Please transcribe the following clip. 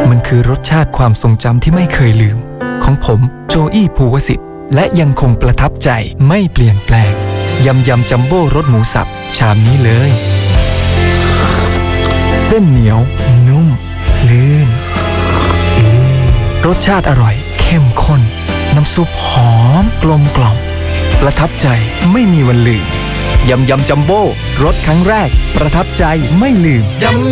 มันคือรสชาติความทรงจำที่ไม่เคยลืมของผมโจอี้ภูวสิทธิ์และยังคงประทับใจไม่เปลี่ยนแปลงยำจัมโบ้รสหมูสับชามนี้เลยเส้นเหนียวนุ่มลื่นรสชาติอร่อยเข้มข้นน้ำซุปหอมกลมกล่อมประทับใจไม่มีวันลืมยำจัมโบ้รสครั้งแรกประทับใจไม่ลืม